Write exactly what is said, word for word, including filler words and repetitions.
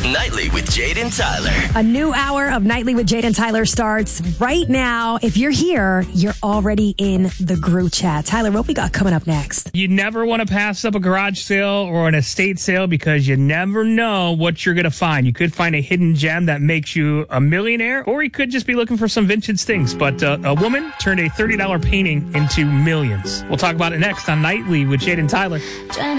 Nightly with Jade and Tyler. A new hour of Nightly with Jade and Tyler starts right now. If you're here, you're already in the group chat. Tyler, what we got coming up next? You never want to pass up a garage sale or an estate sale because you never know what you're going to find. You could find a hidden gem that makes you a millionaire, or you could just be looking for some vintage things. But uh, a woman turned a thirty dollars painting into millions. We'll talk about it next on Nightly with Jade and Tyler.